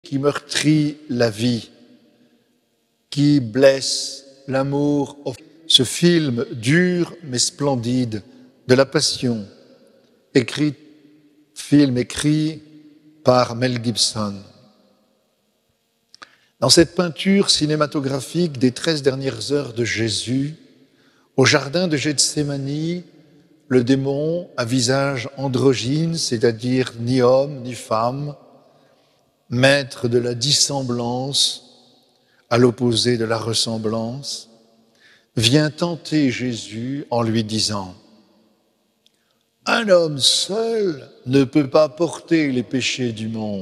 qui meurtrit la vie, qui blesse l'amour. Ce film dur mais splendide de la Passion, film écrit par Mel Gibson. Dans cette peinture cinématographique des 13 dernières heures de Jésus, au jardin de Gethsémani, le démon à visage androgyne, c'est-à-dire ni homme ni femme, maître de la dissemblance à l'opposé de la ressemblance, vient tenter Jésus en lui disant « Un homme seul ne peut pas porter les péchés du monde. »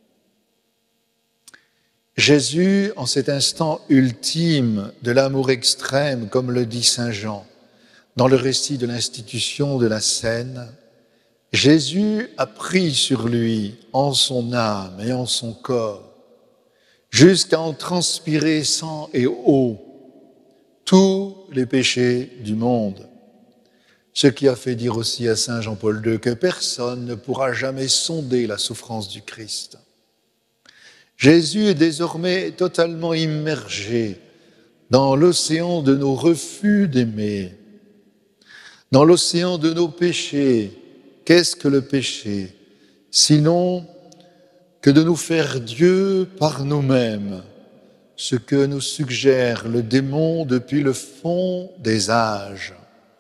Jésus, en cet instant ultime de l'amour extrême, comme le dit saint Jean, dans le récit de l'institution de la scène, Jésus a pris sur lui, en son âme et en son corps, jusqu'à en transpirer sang et eau, tous les péchés du monde. Ce qui a fait dire aussi à saint Jean-Paul II que personne ne pourra jamais sonder la souffrance du Christ. Jésus est désormais totalement immergé dans l'océan de nos refus d'aimer, dans l'océan de nos péchés. Qu'est-ce que le péché? Sinon que de nous faire Dieu par nous-mêmes, ce que nous suggère le démon depuis le fond des âges.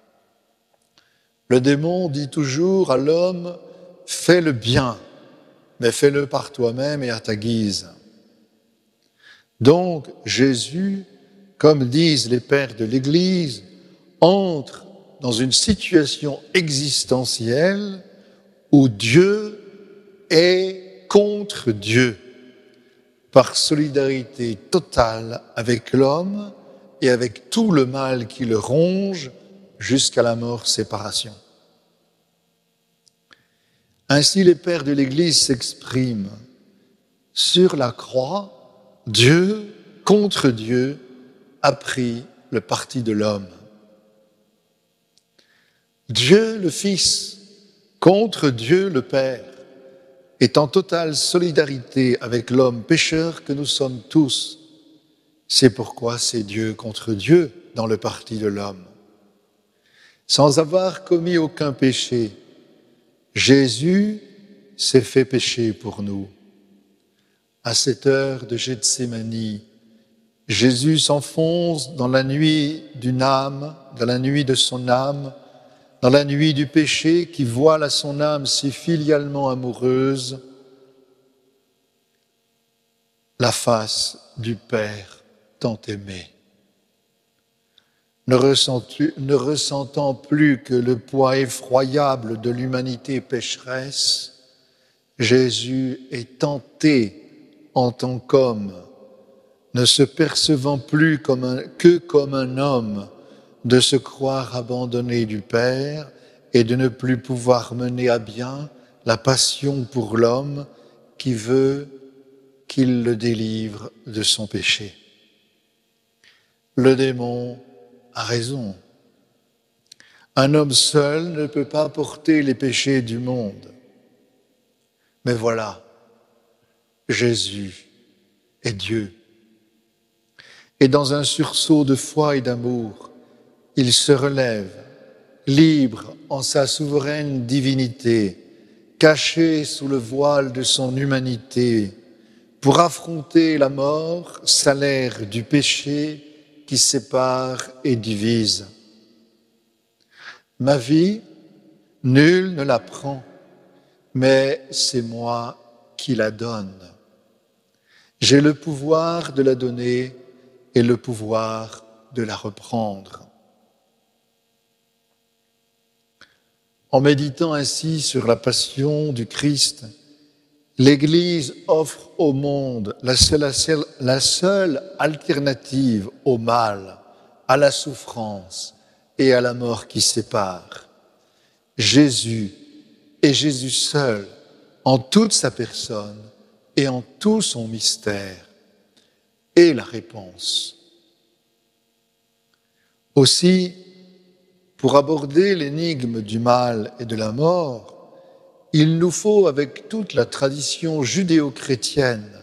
Le démon dit toujours à l'homme « fais le bien ». Mais fais-le par toi-même et à ta guise. Donc, Jésus, comme disent les pères de l'Église, entre dans une situation existentielle où Dieu est contre Dieu, par solidarité totale avec l'homme et avec tout le mal qui le ronge jusqu'à la mort-séparation. Ainsi, les pères de l'Église s'expriment. Sur la croix, Dieu, contre Dieu, a pris le parti de l'homme. Dieu le Fils, contre Dieu le Père, est en totale solidarité avec l'homme pécheur que nous sommes tous. C'est pourquoi c'est Dieu contre Dieu dans le parti de l'homme. Sans avoir commis aucun péché, Jésus s'est fait pécher pour nous. À cette heure de Gethsémani, Jésus s'enfonce dans la nuit d'une âme, dans la nuit de son âme, dans la nuit du péché qui voile à son âme si filialement amoureuse la face du Père tant aimé. Ne ressentant plus que le poids effroyable de l'humanité pécheresse, Jésus est tenté en tant qu'homme, ne se percevant plus que comme un homme, de se croire abandonné du Père et de ne plus pouvoir mener à bien la passion pour l'homme qui veut qu'il le délivre de son péché. Le démon a raison. Un homme seul ne peut pas porter les péchés du monde. Mais voilà, Jésus est Dieu. Et dans un sursaut de foi et d'amour, il se relève, libre en sa souveraine divinité, caché sous le voile de son humanité, pour affronter la mort, salaire du péché, qui sépare et divise. Ma vie, nul ne la prend, mais c'est moi qui la donne. J'ai le pouvoir de la donner et le pouvoir de la reprendre. En méditant ainsi sur la passion du Christ, l'Église offre au monde la seule alternative au mal, à la souffrance et à la mort qui sépare. Jésus et Jésus seul, en toute sa personne et en tout son mystère, est la réponse. Aussi, pour aborder l'énigme du mal et de la mort, il nous faut, avec toute la tradition judéo-chrétienne,